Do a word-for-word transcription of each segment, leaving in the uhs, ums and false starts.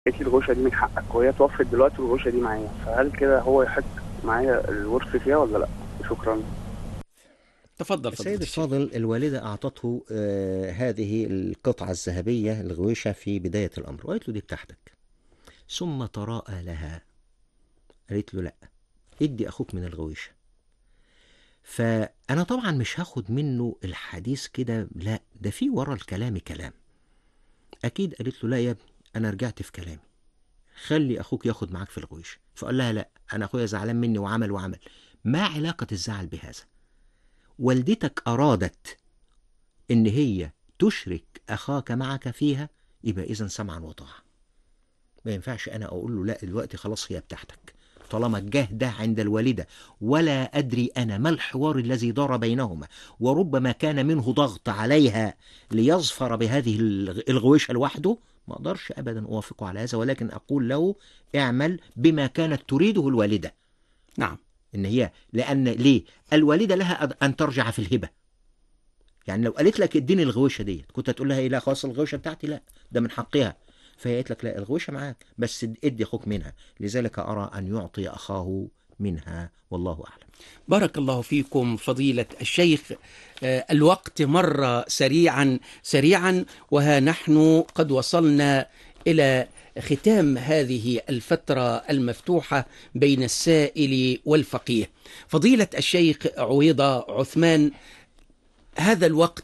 قالت لي الغوشه دي من حقك، وهي توفت دلوقتي والغوشه دي معايا، فهل كده هو يحق معايا الورث فيها ولا لا؟ شكرا. تفضل فضيلة السيد الشيخ. الفاضل، الوالدة أعطته آه، هذه القطعة الذهبية الغويشة في بداية الأمر، وقالت له دي بتاعتك. ثم تراءى لها، قالت له لا، ادي أخوك من الغويشة. فأنا طبعا مش هاخد منه الحديث كده، لا، ده في ورا الكلام كلام. أكيد قالت له لا يا ابني، أنا رجعت في كلامي، خلي أخوك ياخد معاك في الغويشة. فقال لها لا، أنا أخويا زعلان مني وعمل وعمل. ما علاقة الزعل بهذا؟ والدتك أرادت إن هي تشرك أخاك معك فيها، يبقى إذن سمعا وطاعة. ما ينفعش أنا أقول له لا دلوقتي خلاص هي بتاعتك، طالما الجاه ده عند الوالدة. ولا أدري أنا ما الحوار الذي دار بينهما، وربما كان منه ضغط عليها ليظفر بهذه الغويشة لوحده. ما أقدرش أبدا أوافقه على هذا، ولكن أقول له اعمل بما كانت تريده الوالدة. نعم. إن هي لأن ليه الوالدة لها أن ترجع في الهبة. يعني لو قالت لك اديني الغويشه ديت، كنت هتقول لها ايه؟ لا خلاص الغويشه بتاعتي، لا ده من حقها. فهي قالت لك لا، الغويشه معاك بس ادي اخوك منها. لذلك ارى ان يعطي اخاه منها، والله اعلم. بارك الله فيكم فضيلة الشيخ. آه، الوقت مر سريعا سريعا، وها نحن قد وصلنا إلى ختام هذه الفترة المفتوحة بين السائل والفقيه. فضيلة الشيخ عويضة عثمان، هذا الوقت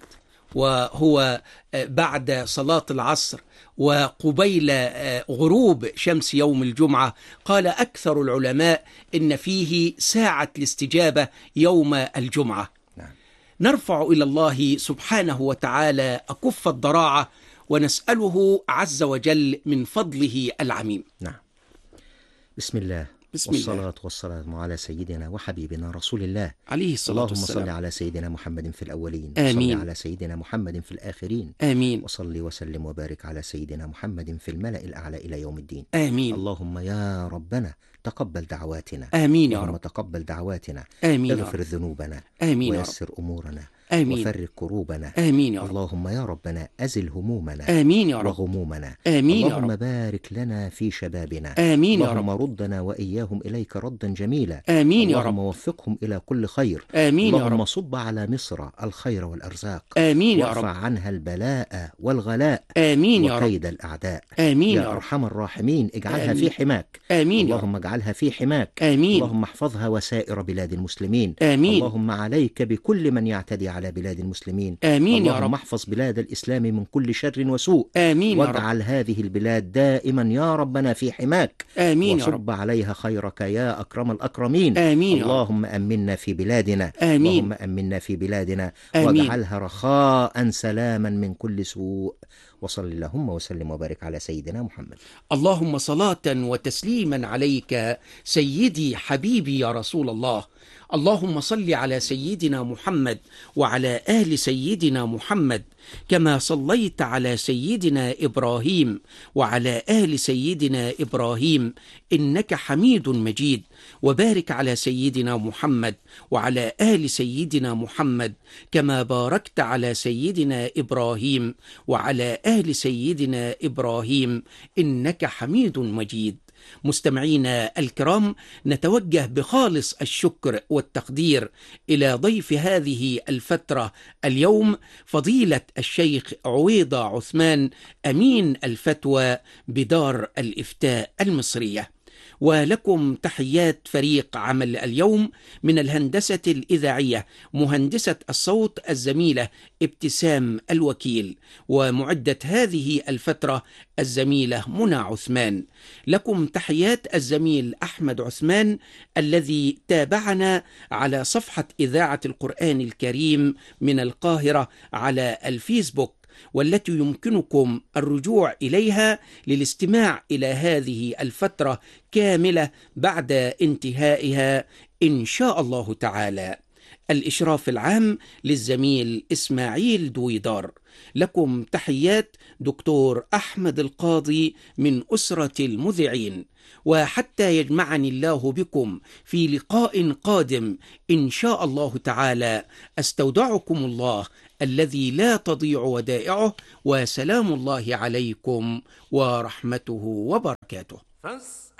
وهو بعد صلاة العصر وقبيل غروب شمس يوم الجمعة، قال أكثر العلماء إن فيه ساعة الاستجابة يوم الجمعة. نعم. نرفع إلى الله سبحانه وتعالى أكف الضراعة، ونسأله عز وجل من فضله العميم. نعم. بسم الله بسم والصلاة الله والسلام على سيدنا وحبيبنا رسول الله عليه الصلاة اللهم والسلام. صل على سيدنا محمد في الأولين، آمين. وصل على سيدنا محمد في الآخرين، آمين. وصل وسلم وبارك على سيدنا محمد في الملأ الأعلى إلى يوم الدين. آمين. اللهم يا ربنا تقبل دعواتنا. آمين يا اللهم رب. تقبل دعواتنا. آمين يا اغفر رب. ذنوبنا آمين يا رب. ويسر أمورنا آمين. وفرج كروبنا. آمين يا رب. اللهم يا ربنا أزل همومنا آمين يا رب. وغمومنا. آمين يا اللهم رب. بارك لنا في شبابنا. آمين يا اللهم رب. ردنا وإياهم إليك ردا جميلا. آمين يا اللهم رب. وفقهم إلى كل خير. آمين يا اللهم رب. صب على مصر الخير والأرزاق. آمين يا وارفع رب. عنها البلاء والغلاء آمين يا رب. وكيد الأعداء. آمين يا يا رب. أرحم الراحمين اجعلها آمين. في حماك. آمين يا رب. اللهم اجعلها في حماك. آمين. اللهم احفظها وسائر بلاد المسلمين. آمين. اللهم عليك بكل من يعتدي على بلاد المسلمين. آمين يا اللهم رب. احفظ بلاد الإسلام من كل شر وسوء. آمين يا رب. واجعل هذه البلاد دائما يا ربنا في حماك. آمين يا رب. وصب عليها خيرك يا أكرم الأكرمين. آمين يا رب. اللهم أمنا في بلادنا. آمين. اللهم أمنا في بلادنا. آمين. واجعلها رخاء سلاما من كل سوء. وصل اللهم وسلم وبارك على سيدنا محمد. اللهم صلاة وتسليما عليك سيدي حبيبي يا رسول الله. اللهم صل على سيدنا محمد وعلى آل سيدنا محمد، كما صليت على سيدنا إبراهيم وعلى آل سيدنا إبراهيم إنك حميد مجيد. وبارك على سيدنا محمد وعلى آل سيدنا محمد، كما باركت على سيدنا إبراهيم وعلى آل سيدنا إبراهيم إنك حميد مجيد. مستمعينا الكرام، نتوجه بخالص الشكر والتقدير إلى ضيف هذه الفترة اليوم، فضيلة الشيخ عويضة عثمان، أمين الفتوى بدار الإفتاء المصرية. ولكم تحيات فريق عمل اليوم من الهندسة الإذاعية، مهندسة الصوت الزميلة ابتسام الوكيل، ومعدة هذه الفترة الزميلة منى عثمان. لكم تحيات الزميل أحمد عثمان الذي تابعنا على صفحة إذاعة القرآن الكريم من القاهرة على الفيسبوك، والتي يمكنكم الرجوع إليها للاستماع إلى هذه الفترة كاملة بعد انتهائها إن شاء الله تعالى. الإشراف العام للزميل إسماعيل دويدار. لكم تحيات دكتور أحمد القاضي من أسرة المذيعين، وحتى يجمعني الله بكم في لقاء قادم إن شاء الله تعالى، أستودعكم الله الذي لا تضيع ودائعه، وسلام الله عليكم ورحمته وبركاته.